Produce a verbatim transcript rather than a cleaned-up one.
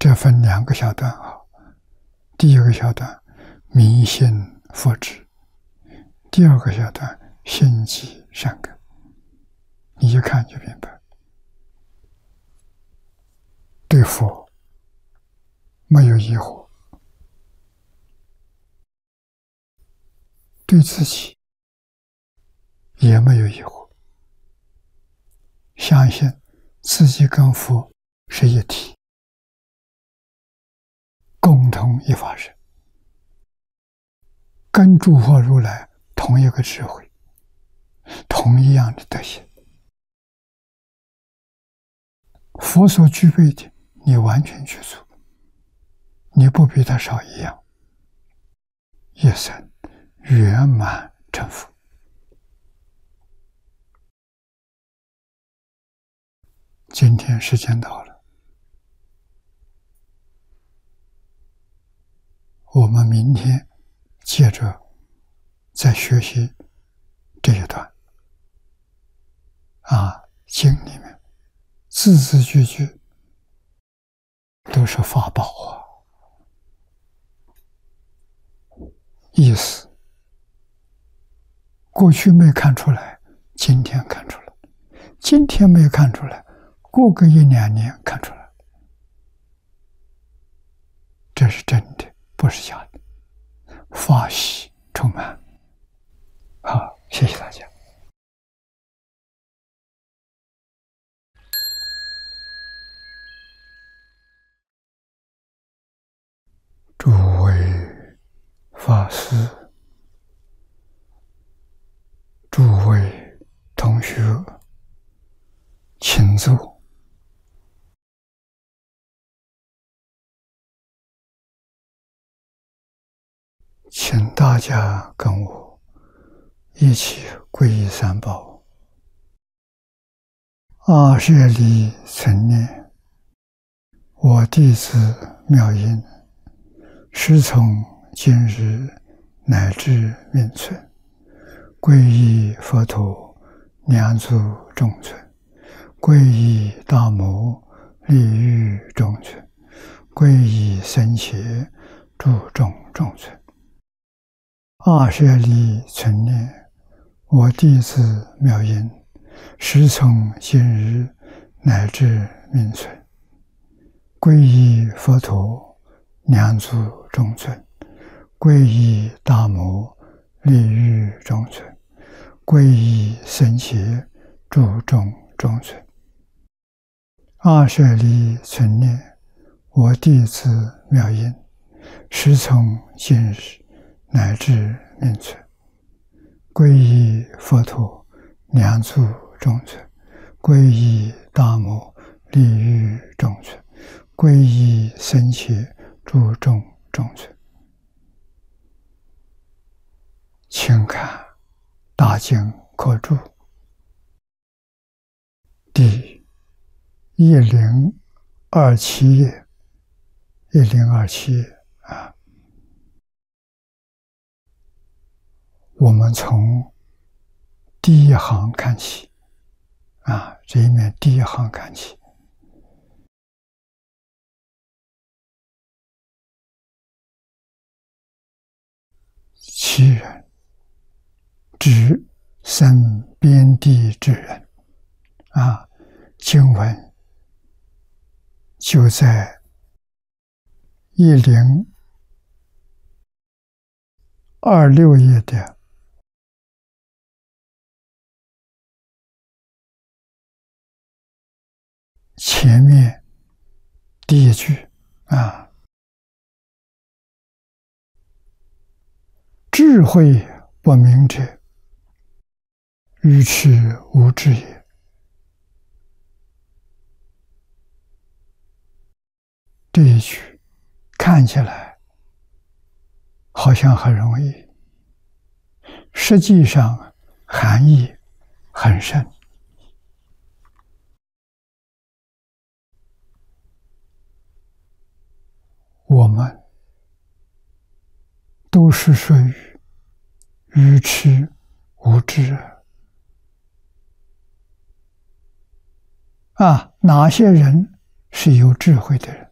这分两个小段啊。第一个小段明心佛智，第二个小段心即善根。你一看就明白，对佛没有疑惑，对自己也没有疑惑，相信自己跟佛是一体，共同一法身，跟诸佛如来同一个智慧，同一样的德行。佛所具备的，你完全具足，你不比他少一样，一生圆满成佛。今天时间到了，我们明天接着再学习这一段啊，经里面字字句句都是法宝啊，意思过去没看出来，今天看出来，今天没看出来，过个一两年看出来，这是真的，不是假的，法喜充满。好，谢谢大家。诸位法师，诸位同学，请坐。请大家跟我一起皈依三宝。阿舍利成念，我弟子妙音，师从今日乃至命存，皈依佛陀，两足中尊，皈依大摩，利欲中尊，皈依僧伽，注重中尊。阿舍利成念，我弟子妙音，师从今日乃至命存，皈依佛陀，两足中尊，皈依大摩，利欲中尊，皈依僧伽，注重中尊。阿舍利成念，我弟子妙音，师从今日乃至命存，皈依佛陀，两足中尊，皈依大摩，利欲中尊，皈依僧伽，注重中尊。请看大经科注第一零二七页，一零二七页啊。我们从第一行看起啊，这一面第一行看起。其人，指生边地之人啊。经文就在一零二六页的前面第一句啊，智慧不明者，愚痴无知也。这一句看起来好像很容易，实际上含义很深。我们都是属于愚痴无知啊！哪些人是有智慧的人？